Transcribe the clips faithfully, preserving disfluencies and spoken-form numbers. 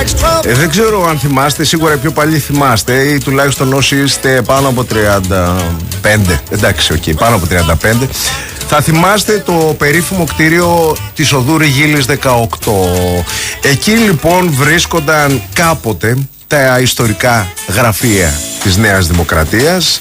Ε, δεν ξέρω αν θυμάστε, σίγουρα οι πιο παλιοί θυμάστε, ή τουλάχιστον όσοι είστε πάνω από τριάντα πέντε. Εντάξει, οκ, okay, πάνω από τριάντα πέντε. Θα θυμάστε το περίφημο κτίριο της οδού Ριγίλης δεκαοκτώ. Εκεί λοιπόν βρίσκονταν κάποτε τα ιστορικά γραφεία της Νέας Δημοκρατίας.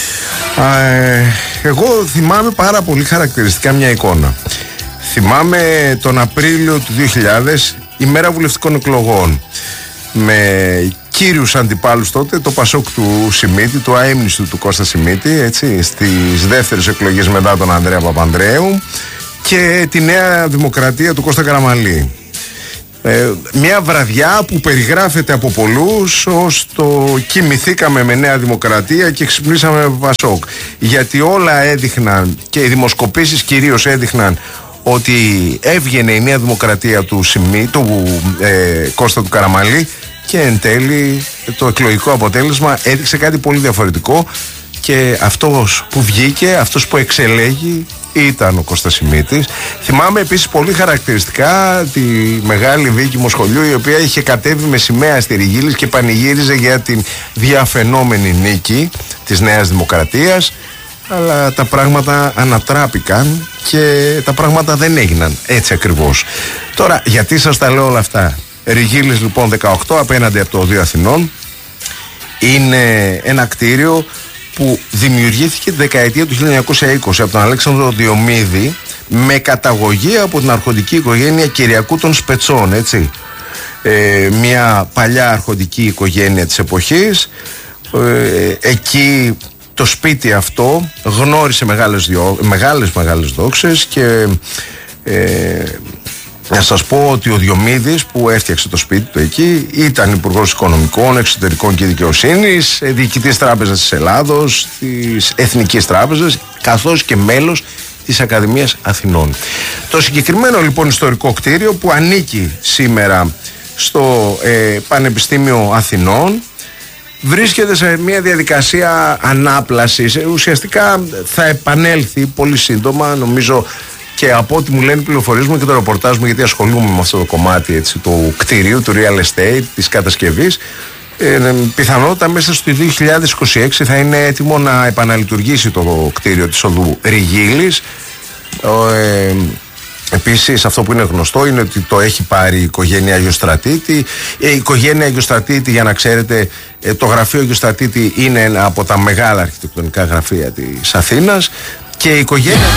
Ε, εγώ θυμάμαι πάρα πολύ χαρακτηριστικά μια εικόνα. Θυμάμαι τον Απρίλιο του δύο χιλιάδες, ημέρα βουλευτικών εκλογών, με κύριους αντιπάλους τότε, το Πασόκ του Σιμίτη, του αείμνηστου του Κώστα Σιμίτη, έτσι, στις δεύτερες εκλογές μετά τον Ανδρέα Παπανδρέου, και τη Νέα Δημοκρατία του Κώστα Καραμανλή. Ε, μια βραδιά που περιγράφεται από πολλούς ως το κοιμηθήκαμε με Νέα Δημοκρατία και ξυπνήσαμε με Πασόκ, γιατί όλα έδειχναν, και οι δημοσκοπήσεις κυρίως έδειχναν, ότι έβγαινε η Νέα Δημοκρατία του, Σιμί, του ε, Κώστα του Καραμανλή, και εν τέλει το εκλογικό αποτέλεσμα έδειξε κάτι πολύ διαφορετικό, και αυτός που βγήκε, αυτός που εξελέγει, ήταν ο Κώστας Σιμίτης. Θυμάμαι επίσης πολύ χαρακτηριστικά τη μεγάλη Βίκη Μοσχολιού, η οποία είχε κατέβει με σημαία στη Ριγίλης και πανηγύριζε για την διαφαινόμενη νίκη της Νέας Δημοκρατίας. Αλλά τα πράγματα ανατράπηκαν και τα πράγματα δεν έγιναν έτσι ακριβώς. Τώρα, γιατί σας τα λέω όλα αυτά? Ριγίλης λοιπόν δεκαοκτώ, απέναντι από το Οδείο Αθηνών. Είναι ένα κτίριο που δημιουργήθηκε τη δεκαετία του χίλια εννιακόσια είκοσι από τον Αλέξανδρο Διομήδη, με καταγωγή από την αρχοντική οικογένεια Κυριακού των Σπετσών, έτσι. Ε, μια παλιά αρχοντική οικογένεια της εποχής. Ε, εκεί το σπίτι αυτό γνώρισε μεγάλες, διο, μεγάλες, μεγάλες δόξες, και ε, να σας πω ότι ο Διομήδης που έφτιαξε το σπίτι του εκεί ήταν υπουργός Οικονομικών, Εξωτερικών και Δικαιοσύνης, διοικητής Τράπεζας της Ελλάδος, της Εθνικής Τράπεζας, καθώς και μέλος της Ακαδημίας Αθηνών. Το συγκεκριμένο λοιπόν ιστορικό κτίριο, που ανήκει σήμερα στο ε, Πανεπιστήμιο Αθηνών, βρίσκεται σε μια διαδικασία ανάπλασης. Ουσιαστικά θα επανέλθει πολύ σύντομα, νομίζω, και από ό,τι μου λένε πληροφορίες μου και το ρεπορτάζ μου, γιατί ασχολούμαι με αυτό το κομμάτι, έτσι, του κτηρίου, του real estate, της κατασκευής, ε, πιθανότατα μέσα στο δύο χιλιάδες είκοσι έξι θα είναι έτοιμο να επαναλειτουργήσει το κτίριο της οδού Ριγίλης. Ε, Επίσης, αυτό που είναι γνωστό είναι ότι το έχει πάρει η οικογένεια Αγιοστρατήτη. Η οικογένεια Αγιοστρατήτη, για να ξέρετε, το γραφείο Αγιοστρατήτη είναι ένα από τα μεγάλα αρχιτεκτονικά γραφεία της Αθήνας, και η οικογένεια